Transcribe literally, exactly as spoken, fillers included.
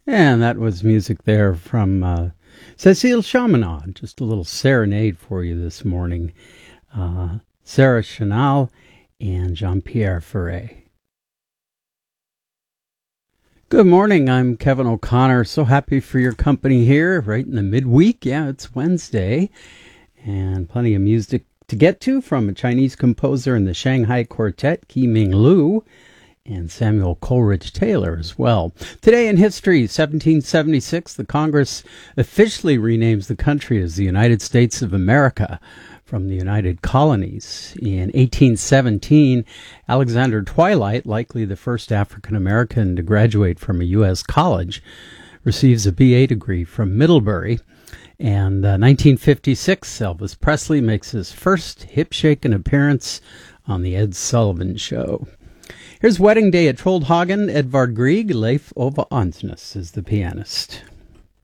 And that was music there from uh, Cécile Chaminade. Just a little serenade for you this morning. Uh, Sarah Chanel and Jean-Pierre Ferret. Good morning, I'm Kevin O'Connor. So happy for your company here, right in the midweek. Yeah, it's Wednesday. And plenty of music to get to from a Chinese composer in the Shanghai Quartet, Ki-Ming Liu, and Samuel Coleridge Taylor as well. Today in history, seventeen seventy-six, the Congress officially renames the country as the United States of America from the United Colonies. In eighteen seventeen, Alexander Twilight, likely the first African-American to graduate from a U S college, receives a B A degree from Middlebury. And uh, nineteen fifty-six, Elvis Presley makes his first hip-shaking appearance on the Ed Sullivan Show. Here's Wedding Day at Troldhagen. Edvard Grieg, Leif Ove Ansnes is the pianist.